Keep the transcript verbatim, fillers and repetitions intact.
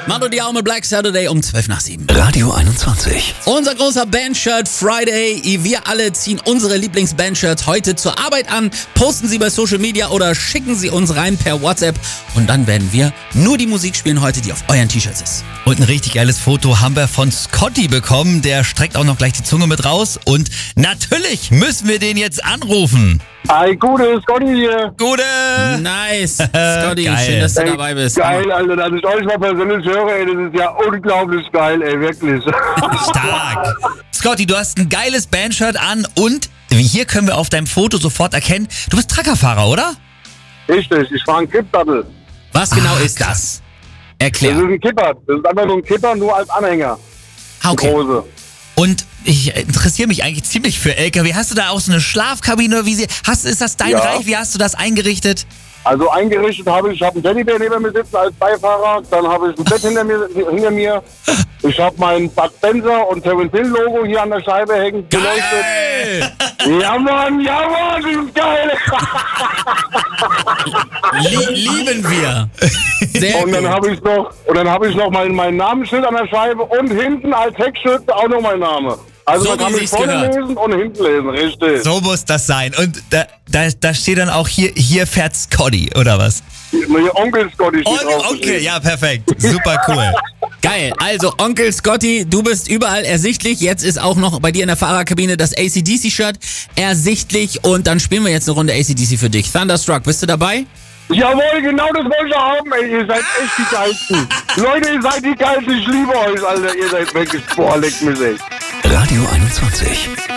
Mando Diao mit Black Saturday um zwölf nach sieben. Radio einundzwanzig. Unser großer Bandshirt Friday. Wir alle ziehen unsere Lieblingsbandshirts heute zur Arbeit an, posten sie bei Social Media oder schicken sie uns rein per WhatsApp. Und dann werden wir nur die Musik spielen heute, die auf euren T-Shirts ist. Und ein richtig geiles Foto haben wir von Scotty bekommen. Der streckt auch noch gleich die Zunge mit raus. Und natürlich müssen wir den jetzt anrufen. Hi, gute, Scotty hier. Gute! Nice. Scotty, Geil. schön, dass du Ey, dabei bist. Geil, Alter, dass ich euch mal persönlich höre, ey, das ist ja unglaublich geil, ey, wirklich. Stark. Scotty, du hast ein geiles Bandshirt an und wie hier können wir auf deinem Foto sofort erkennen, du bist Truckerfahrer, oder? Richtig, ich fahre einen Kippdattel. Was genau Ah, ist das? Das ist Erklär. ein Kipper. Das ist einfach so ein Kipper, nur als Anhänger. Ah, okay. Große. Und ich interessiere mich eigentlich ziemlich für L K W. Hast du da auch so eine Schlafkabine oder wie sie, hast, ist das dein Ja. Reich? Wie hast du das eingerichtet? Also eingerichtet habe ich, ich habe einen Teddybär neben mir sitzen als Beifahrer, dann habe ich ein Bett hinter mir, hinter mir. Ich habe mein Bud Spencer und Terence Hill Logo hier an der Scheibe hängen, beleuchtet. Ja Mann, ja Mann, das ist geil. Lie lieben wir. Sehr Und dann gut. habe ich noch, und dann habe ich noch mein, mein Namensschild an der Scheibe und hinten als Heckschütze auch noch mein Name. Also So man kann wie mich sich's vorne gehört. lesen und hinten lesen, richtig. So muss das sein. Und da, da, da steht dann auch hier, hier fährt Scotty, oder was? Ihr Onkel Scotty steht Und, drauf. okay, ja, perfekt. Super cool. Geil. Also Onkel Scotty, du bist überall ersichtlich. Jetzt ist auch noch bei dir in der Fahrerkabine das A C D C-Shirt ersichtlich. Und dann spielen wir jetzt eine Runde A C D C für dich. Thunderstruck, bist du dabei? Jawohl, genau das wollte ich haben, ey. Ihr seid echt die Geilsten. Leute, ihr seid die Geilsten. Ich liebe euch, Alter. Ihr seid wirklich, boah, leckt mich echt. Radio einundzwanzig.